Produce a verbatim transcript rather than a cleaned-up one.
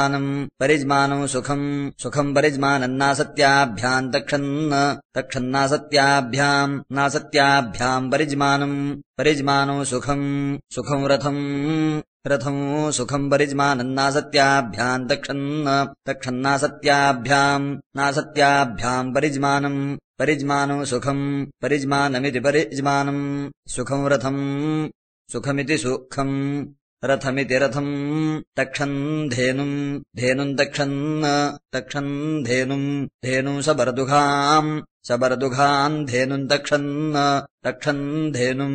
परिज्मानौ सुखम् सुखम् परिज्मानन्नासत्याभ्याम् तक्षन् तक्षन्नासत्याभ्याम् नासत्याभ्याम् परिज्मानम् परिज्मानौ सुखम् सुखम् रथम् रथम् सुखम् परिज्मानन्नासत्याभ्याम् तक्षन् तक्षन्नासत्याभ्याम् नासत्याभ्याम् परिज्मानम् परिज्मानौ सुखम् परिज्मानमिति परिज्मानम् सुखम् रथम् सुखमिति सुखम् रथमिति रथम् तक्षन् धेनुम् धेनुम् तक्षन् तक्षन् धेनुम् धेनुम् सबरदुघाम् सबरदुघाम् धेनुम् तक्षन् तक्षन् धेनुम्